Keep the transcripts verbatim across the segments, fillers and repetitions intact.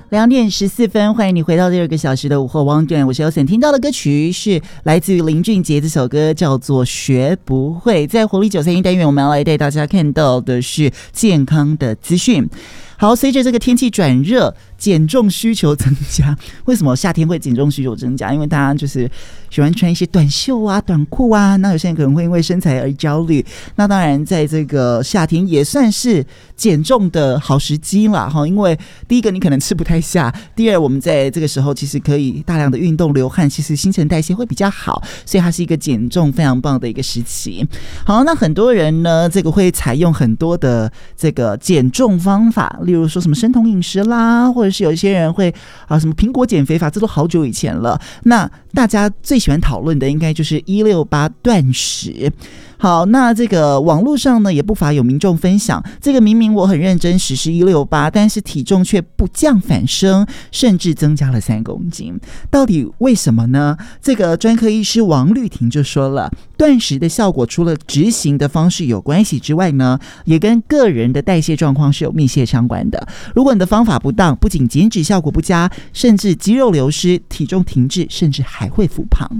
两点十四分，欢迎你回到第二个小时的午后汪段，我是 Elson。听到的歌曲是来自于林俊杰，这首歌叫做《学不会》。在活力九三一单元，我们要来带大家看到的是健康的资讯。好，随着这个天气转热，减重需求增加。为什么夏天会减重需求增加？因为大家就是喜欢穿一些短袖啊、短裤啊，那有些人可能会因为身材而焦虑。那当然，在这个夏天也算是减重的好时机啦，哈。因为第一个你可能吃不太下，第二我们在这个时候其实可以大量的运动流汗，其实新陈代谢会比较好，所以它是一个减重非常棒的一个时期。好，那很多人呢，这个会采用很多的这个减重方法。例如说什么生酮饮食啦，或者是有一些人会啊什么苹果减肥法，这都好久以前了。那大家最喜欢讨论的应该就是一六八断食。好，那这个网络上呢也不乏有民众分享，这个明明我很认真实施一六八，但是体重却不降反升，甚至增加了三公斤，到底为什么呢？这个专科医师王绿婷就说了，断食的效果除了执行的方式有关系之外呢，也跟个人的代谢状况是有密切相关的。如果你的方法不当，不仅减脂效果不佳，甚至肌肉流失、体重停滞，甚至还会复胖。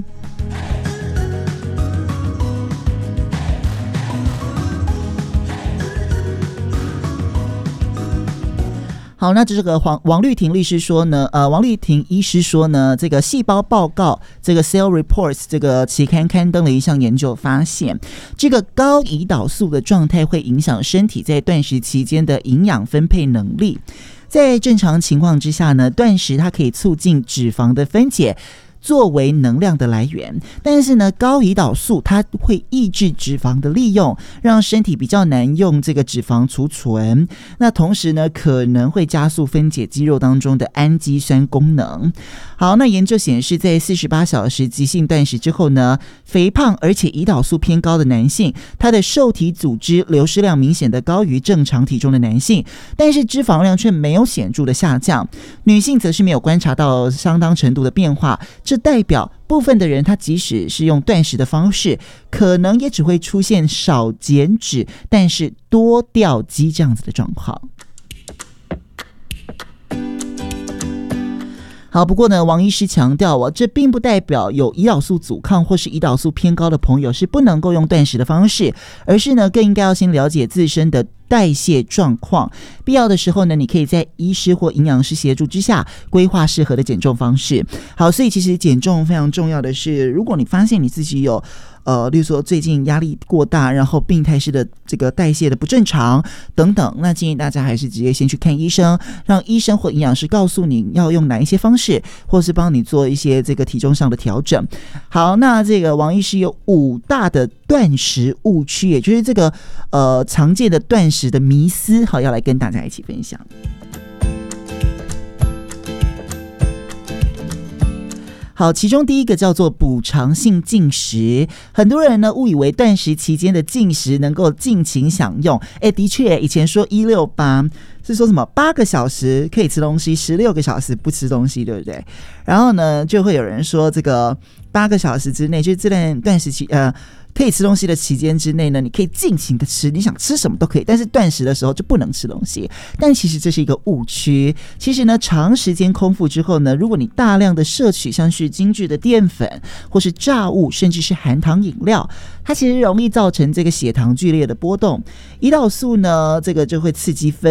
好，那这个王王绿婷律师说呢，呃，王绿婷医师说呢，这个细胞报告这个 Cell Reports 这个期刊刊登了一项研究，发现这个高胰岛素的状态会影响身体在断食期间的营养分配能力。在正常情况之下呢，断食它可以促进脂肪的分解，作为能量的来源，但是呢，高胰岛素它会抑制脂肪的利用，让身体比较难用这个脂肪储存。那同时呢，可能会加速分解肌肉当中的氨基酸功能。好，那研究显示，在四十八小时急性断食之后呢，肥胖而且胰岛素偏高的男性，他的受体组织流失量明显的高于正常体重的男性，但是脂肪量却没有显著的下降。女性则是没有观察到相当程度的变化。这代表部分的人，他即使是用断食的方式，可能也只会出现少减脂，但是多掉肌这样子的状况。好，不过呢，王医师强调哦，这并不代表有胰岛素阻抗或是胰岛素偏高的朋友是不能够用断食的方式，而是呢，更应该要先了解自身的代谢状况，必要的时候呢，你可以在医师或营养师协助之下规划适合的减重方式。好，所以其实减重非常重要的是，如果你发现你自己有呃，例如说最近压力过大，然后病态式的这个代谢的不正常等等，那建议大家还是直接先去看医生，让医生或营养师告诉你要用哪一些方式，或是帮你做一些这个体重上的调整。好，那这个王医师有五大的断食误区，也就是这个呃常见的断食的迷思，好，要来跟大家一起分享。好，其中第一个叫做补偿性进食，很多人呢误以为断食期间的进食能够尽情享用。哎，的确，以前说一六八是说什么八个小时可以吃东西，十六个小时不吃东西，对不对？然后呢，就会有人说这个八个小时之内，就是这段断食期呃。可以吃东西的期间之内呢，你可以尽情的吃，你想吃什么都可以，但是断食的时候就不能吃东西。但其实这是一个误区。其实呢，长时间空腹之后呢，如果你大量的摄取像是精致的淀粉或是炸物，甚至是含糖饮料，它其实容易造成这个血糖剧烈的波动，胰岛素呢，这个就会刺激分